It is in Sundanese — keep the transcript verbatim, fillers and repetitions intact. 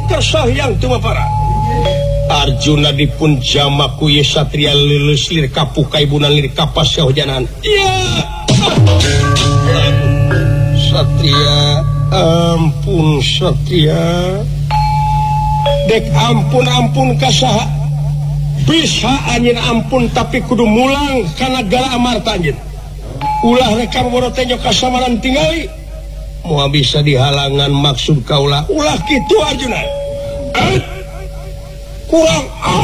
tersahyang teu para Arjuna dipun jamaku ye satria leuleus lir kapukai bunan lir kapas sahujanan iya satria ampun satria dek ampun ampun kasaha bisa anjeun ampun tapi kudu mulang kana gala amarta anjeun ulah rekam borotenyo kasamaran tingali moal bisa dihalangan maksud kaula ulah kitu Arjuna kurang